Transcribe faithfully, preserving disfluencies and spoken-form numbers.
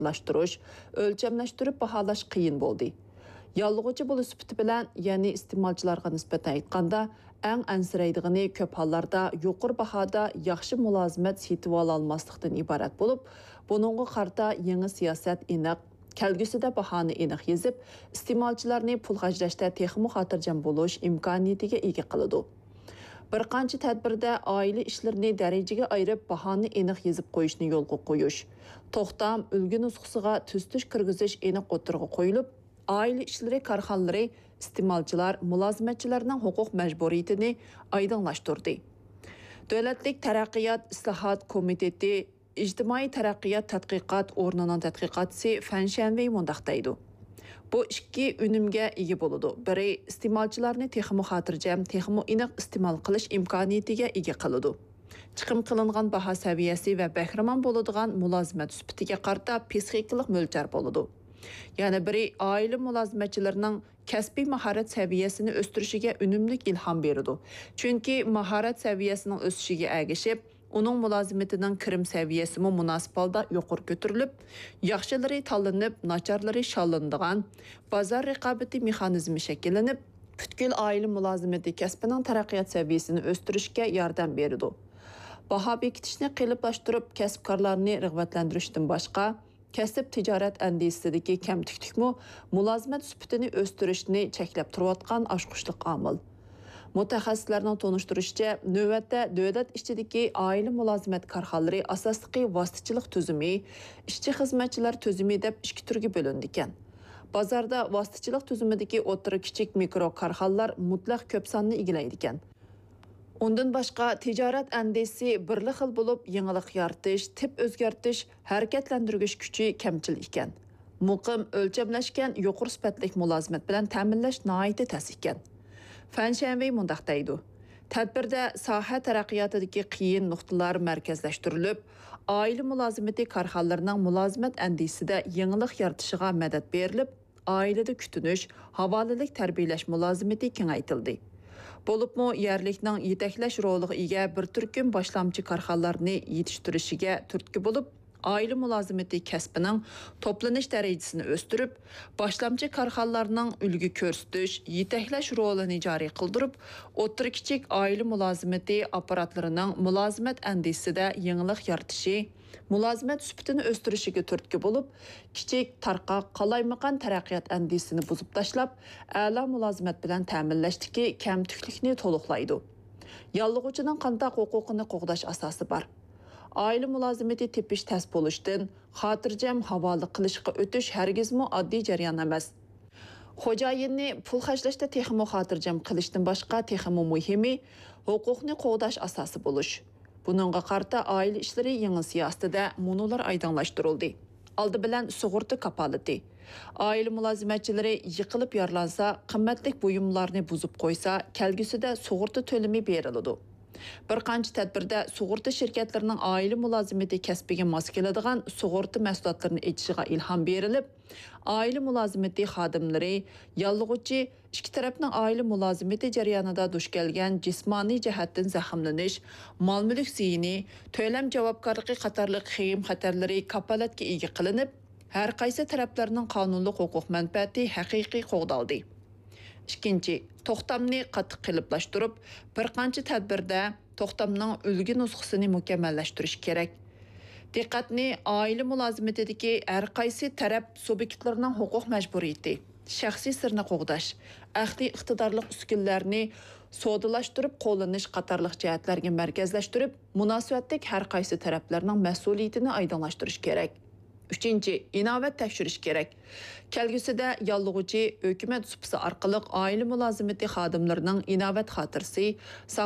laştırış, ölçemləştirib bahalaş qiyin boldi. Yallıqıcı bolu süpütü bilen, yani istimalcılarga nisbeten aytqanda, ən ənsireydigini köp hallarda yoqur bahada yaxşı mulazimet setib alalmaslıqdan ibaret bolup, bununğa qarta yeni siyaset iniq, kelgüsüde bahani iniq yezip, istimalcılarni pul xarjlashda texmi xotirjam boluş imkoniyatiga ega qiladi. Bir qancha tadbirda oila ishlarini darajaga ayirib bahoni aniq yezib qo'yishni yo'lga qo'yish, to'xtam ulgu nusxasiga tuztish kirgizish aniq o'tirg'i qo'yilib, oila ishlari korxonalari iste'molchilar, mulozimatchilarning huquq majburiyatini oydinlashtirdi. Davlatlik taraqqiyot islohot komiteti ijtimoiy taraqqiyot tadqiqot o'rnining tadqiqotchisi Fanshanvey mundaq deydi. Bu ikki unumga ega bo'ladi. Biri iste'molchilarni texmi xotirjam, texmi aniq iste'mol qilish imkoniyatiga ega qiladi. Chiqim qilingan baho saviyasi va bahramon bo'ladigan mulozimat sifatiga qarta psixikalik mo'ljar bo'ladi. Ya'ni biri oila mulozimatchilarining kasbiy mahorat saviyasini o'stirishiga unumli ilhom beradi. Chunki mahorat saviyasining o'sishiga ergashib, uning mulozimatining kirim saviyasi mu munosib holda yuqori ko'tarilib, yaxshilari tanlanib, nacharlari shallanadigan bozor raqobati mexanizmi shakllanib, butkul oila mulozimati kasbining taraqqiyot saviyasini o'stirishga yordam beradi. Baho bekitishni qiyinlashtirib, kasbkorlarni rag'batlantirishdan boshqa, kasb tijorat andisidagi kamtiklikmi mulozimat sifatini o'stirishni cheklab turayotgan oshqushliq omil. Mutaxassislarning tonishtirishicha, navbatda davlat ichidagi oila mulozimat korxonalari asosliqi vositachilik tuzumi, ishchi xizmatchilar tuzumi deb ikki turga bo'lindi ekan. Bozorda vositachilik tuzumidagi o'rta kichik mikro korxonalar mutlaq ko'p sonni egallaydi ekan. Undan boshqa tijorat andisi birli xil bo'lib, yangilik yaratish, tip o'zgartirish, harakatlantirgich kuchi kamchil ekan. Muqim o'lchamlashgan yuqori sifatli mulozimat bilan ta'minlash nihoyatda tas ekan. Fanshanvey mundaq deydi. Tadbirda soha taraqqiyotidagi qiyin nuqtalar markazlashtirilib, oila mulozimati korxonalarining mulozimat andisida yangilik yaratishiga madad berilib, oilada kutinish, havolalik tarbiyalash mulozimati kengaytildi. Bo'libmi yerlikning yetaklash roliga ega bir turkum boshlamchi korxonalarni yetishtirishiga turtki bo'lib, oila mulozimati kasbining to'planish darajasini o'stirib, boshlamchi korxonalarning ulgu ko'rsatish, yetaklash rolini joriy qildirib, o'rta kichik oila mulozimati apparatlarining mulozimat andisida yangilik yaratishi, mulozimat sifatini o'stirishiga turtki bo'lib, kichik, tarqoq, qalaymaqan taraqqiyot andisini buzib tashlab, a'lo mulozimat bilan ta'minlashdagi kamtuklikni to'liqlaydi. Yallig'uvchining qanday huquqini qo'g'dash asosi bor. Oila mulozimati tepish tas bo'lishdan xotirjam havola qilishga o'tish hargizmi oddiy jarayon emas. Xo'jayinni pul xarjlashda texmi xotirjam qilishdan boshqa texmi muhimi huquqni qo'g'dash asosi bo'lish. Buningga qarta oila ishlari yangi siyosatida munolar oydinlashtirildi. Oldi bilan sug'urta kapolati. Oila mulozimatchilari yiqilib yaralansa, qimmatli buyumlarni buzib qo'ysa, kelgusida sug'urta to'limi beriladi. Bir qancha tadbirda sug'urta shirkatlarining oila mulozimati kasbiga mos keladigan sug'urta mahsulotlarini echishiga ilhom berilib, oila mulozimati xodimlari, yallig'uvchi ikki tarafning oila mulozimati jarayonida duch kelgan jismoniy jihatdan zaxmlanish, mol-mulk ziyini, to'lam javobgarligi qatorliq xim xatarlari kapolatga ega qilinib, har qaysi taraflarning qonunli huquq manfaati haqiqiy qo'g'daldi. Ikkinchi, to'xtamni qattiq qiliblashtırib, bir qancha tadbirda to'xtamning ulgu nusxasini mukammallashtirish kerak. Diqqatni oila mulozimatidagi har qaysi taraf subyektlarining huquq majburiyati, shaxsiy sirni qo'g'dash, aqliy iqtidorli uskunlarni sodalashtirib qo'llanish qatorliq jihatlarga markazlashtirib, munosabatdagi har qaysi taraflarning mas'uliyatini oydinlashtirish kerak. Üçüncü, inovat tekshirish kerak. Kelgusida yallig'uvchi hukumat supsi orqali oila mulozimati xodimlarining inovat xotirasi